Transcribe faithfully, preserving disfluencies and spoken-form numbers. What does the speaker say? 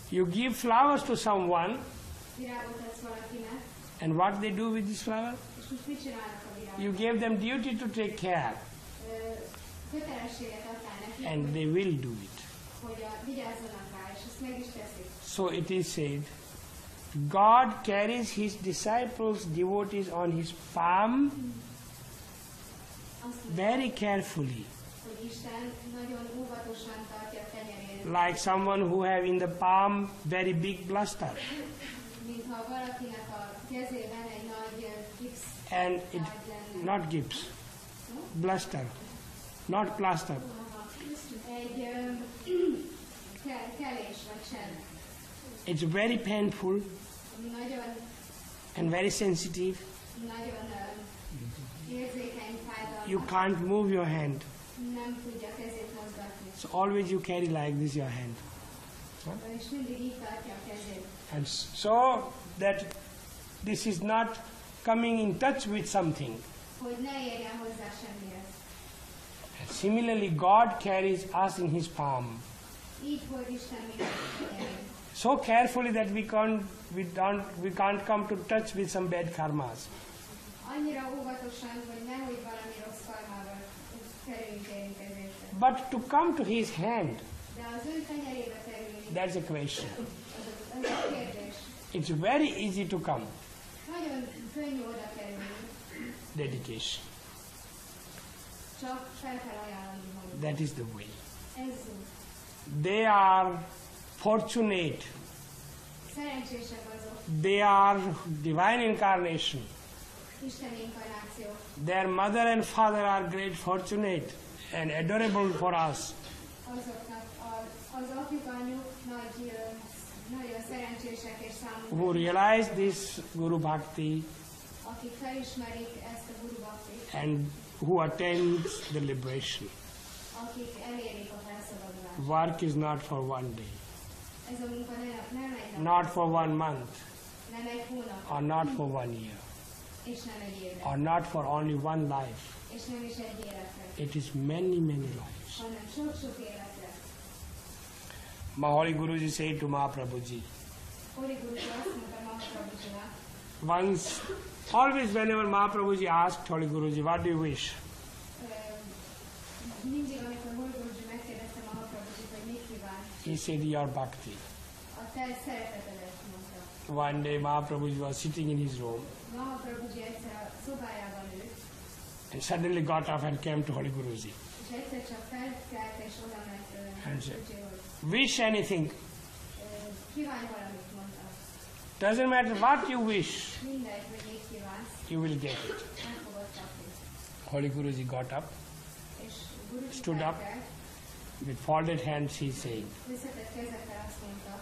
You give flowers to someone, Virágot adsz valakinek, and what they do with this flower? és most mit csinálnak a virágok? You gave them duty to take care, Ö, Kötelességet adtál nekik, and hogy, they will do it. hogy a, vigyázzanak rá, és ezt meg is teszik. So it is said, God carries his disciples, devotees on his palm Azt mondja, very carefully, hogy Isten nagyon óvatosan tartja a tenyerén, like someone who have in the palm very big blister. mintha valakinek a kezében egy nagy ö, gipsz And it, tárgy lenne. not gips, blister, not plaster. Aha. Egy ö, ke- kelés vagy sem, It's very painful ami nagyon, and very sensitive. nagyon ö, érzékeny, fájdalmas, You can't move your hand. nem tudja kezét mozgatni. So always you carry like this your hand. És mindig így tartja a kezét. And so that this is not coming in touch with something. Hogy ne érjen hozzá semmihez. And similarly, God carries us in his palm. Így volt Isten minket a tenyerén. So carefully that we can't, we don't, we can't come to touch with some bad karmas. Annyira óvatosan, hogy nehogy valami rossz karmával kerüljünk érintkezésre. But to come to his hand, De az ő tenyerébe kerülni, that's a question. az, az a kérdés. It's very easy to come. Nagyon könnyű oda kerülni, Dedication. csak fel kell ajánlani magunk. That is the way. Ez út. They are fortunate. Szerencsések azok, They are divine incarnation. Isten inkarnáció. Their mother and father are great fortunate and adorable for us. Azoknak a, az apjuk, anyjuk nagy, ö, nagyon szerencsések és Who számunkra, realize this Guru Bhakti akik felismerik ezt a Guru Bhaktit, and who attend the liberation. akik elérik a felszabadulást. Work is not for one day, Ez a munka nem, nem egy nap, not for one month, nem egy hónap, or not for one year, és nem egy évre, or not for only one life. és nem is egy életre, It is many, many lives. hanem sok-sok életre. Mahali Guruji said to Mahaprabhuji, Holi Guruji azt mondta Mahaprabhujinak, once, always whenever Mahaprabhuji asked Holy Guruji, what do you wish? ö, mindig, amikor Holi Guruji megkérdezte Mahaprabhujit, hogy mit kíván, He said, your bhakti. a te szeretetedet mondta. One day Mahaprabhuji was sitting in his room Mahaprabhuji egyszer a szobájában ült, and suddenly got up and came to Holy Guruji. és egyszer csak felkelt, és oda ment ö, Handshake. Gurujihoz. Wish anything. Ö, Kívánj valamit, mondta. Doesn't matter what you wish, Mindegy, hogy mit kívánsz, you will get it. meg fogod kapni. Holy Guruji got up, És Guruji Stood up. felkelt, with folded hands he said, összetett kezekkel azt mondta,